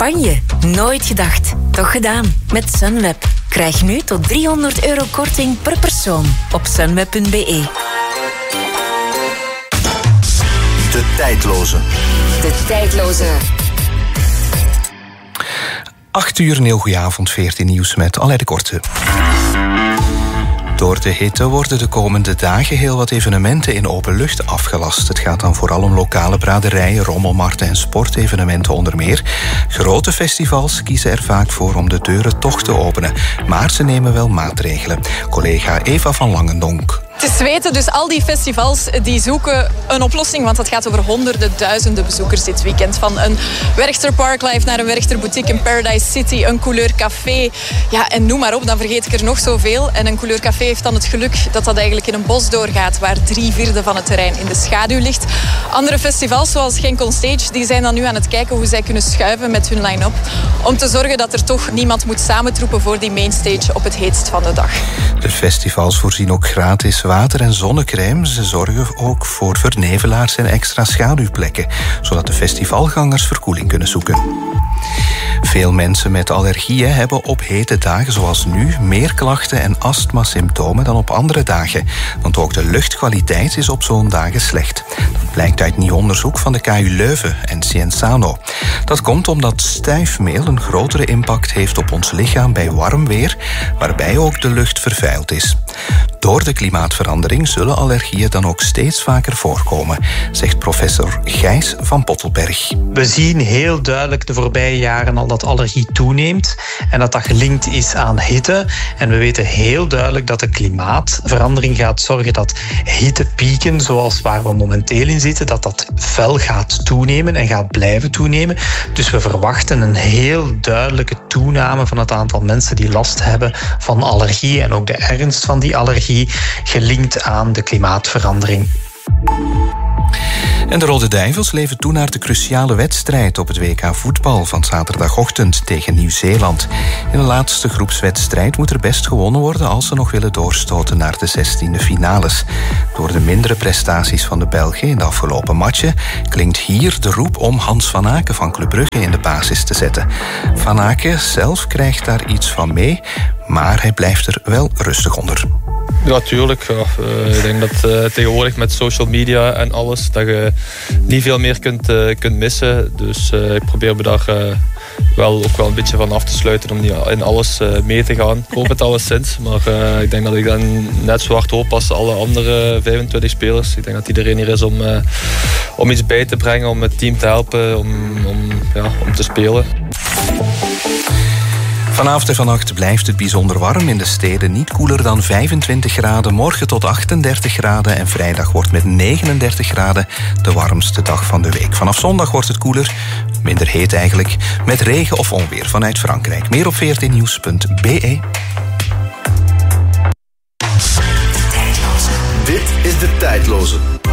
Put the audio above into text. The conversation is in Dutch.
Spanje. Nooit gedacht, toch gedaan. Met Sunweb. Krijg nu tot €300 korting per persoon op sunweb.be. De tijdloze. De tijdloze. 8 uur, een heel goeie avond, 14 nieuws met Alain de Korte. Door de hitte worden de komende dagen heel wat evenementen in open lucht afgelast. Het gaat dan vooral om lokale braderijen, rommelmarkten en sportevenementen onder meer. Grote festivals kiezen er vaak voor om de deuren toch te openen. Maar ze nemen wel maatregelen. Collega Eva van Langendonk. Het is weten, dus al die festivals die zoeken een oplossing, want het gaat over honderden, duizenden bezoekers dit weekend. Van een Werchter Parklife naar een Werchter Boutique in Paradise City, een Couleur Café. Ja, en noem maar op, dan vergeet ik er nog zoveel. En een Couleur Café heeft dan het geluk dat dat eigenlijk in een bos doorgaat, waar 3/4 van het terrein in de schaduw ligt. Andere festivals, zoals Genk On Stage, die zijn dan nu aan het kijken hoe zij kunnen schuiven met hun line-up, om te zorgen dat er toch niemand moet samentroepen voor die mainstage op het heetst van de dag. De festivals voorzien ook gratis water en zonnecrème. Ze zorgen ook voor vernevelaars en extra schaduwplekken, zodat de festivalgangers verkoeling kunnen zoeken. Veel mensen met allergieën hebben op hete dagen zoals nu meer klachten en astmasymptomen dan op andere dagen. Want ook de luchtkwaliteit is op zo'n dagen slecht. Dat blijkt uit nieuw onderzoek van de KU Leuven en Cienzano. Dat komt omdat stuifmeel een grotere impact heeft op ons lichaam bij warm weer, waarbij ook de lucht vervuild is. Door de klimaatverandering zullen allergieën dan ook steeds vaker voorkomen, zegt professor Gijs van Pottelberg. We zien heel duidelijk de voorbije jaren al dat allergie toeneemt en dat gelinkt is aan hitte. En we weten heel duidelijk dat de klimaatverandering gaat zorgen dat hittepieken, zoals waar we momenteel in zitten, dat fel gaat toenemen en gaat blijven toenemen. Dus we verwachten een heel duidelijke toename van het aantal mensen die last hebben van allergie en ook de ernst van die allergie gelinkt aan de klimaatverandering. En de Rode Duivels leven toe naar de cruciale wedstrijd op het WK voetbal van zaterdagochtend tegen Nieuw-Zeeland. In de laatste groepswedstrijd moet er best gewonnen worden als ze nog willen doorstoten naar de 16e finales. Door de mindere prestaties van de Belgen in de afgelopen matchen klinkt hier de roep om Hans van Aken van Club Brugge in de basis te zetten. Van Aken zelf krijgt daar iets van mee, maar hij blijft er wel rustig onder. Ja, tuurlijk. Ja. Ik denk dat tegenwoordig met social media en alles, dat je niet veel meer kunt missen. Dus ik probeer me daar ook wel een beetje van af te sluiten om niet in alles mee te gaan. Ik hoop het alleszins, maar ik denk dat ik dan net zo hard hoop als alle andere 25 spelers. Ik denk dat iedereen hier is om iets bij te brengen, om het team te helpen, om te spelen. Vanavond en vannacht blijft het bijzonder warm in de steden. Niet koeler dan 25 graden. Morgen tot 38 graden. En vrijdag wordt met 39 graden de warmste dag van de week. Vanaf zondag wordt het koeler. Minder heet eigenlijk. Met regen of onweer vanuit Frankrijk. Meer op 14nieuws.be. Dit is De Tijdloze.